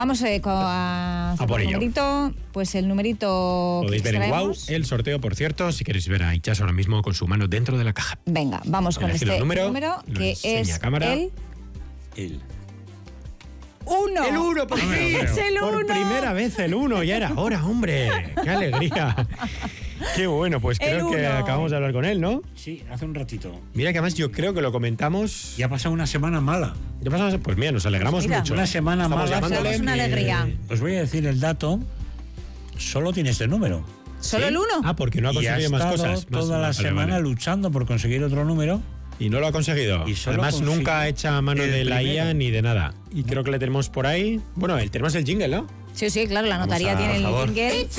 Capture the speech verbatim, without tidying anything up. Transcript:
Vamos eh, con, a, a por el ello. numerito, pues el numerito Podéis que ver en Wow extraemos. el sorteo, por cierto, si queréis ver a Itxas ahora mismo con su mano dentro de la caja. Venga, vamos con Elegir este el número, número lo que enseña es a cámara. el El. uno. ¡El uno, por fin! ¡Es el Por uno! primera vez el uno, ya era hora, hombre. ¡Qué alegría! Qué bueno, pues El creo que uno. acabamos de hablar con él, ¿no? Sí, hace un ratito. Mira que además yo creo que lo comentamos. Y ha pasado una semana mala. Ya pasamos, pues mira, nos alegramos Mira. mucho. Una semana Estamos mala. llamándole. Es una alegría. Os voy a decir el dato. Solo tiene este número. ¿Solo ¿Sí? el uno? Ah, porque no ha Y ha conseguido más estado cosas. Más- toda la vale, semana vale. luchando por conseguir otro número. Y no lo ha conseguido. Y solo Además, consiguió nunca echa mano el de la primero. I A ni de nada. Y creo que le tenemos por ahí. Bueno, el tenemos el jingle, ¿no? Sí, sí, claro, la Vamos notaría a- tiene por el favor. jingle.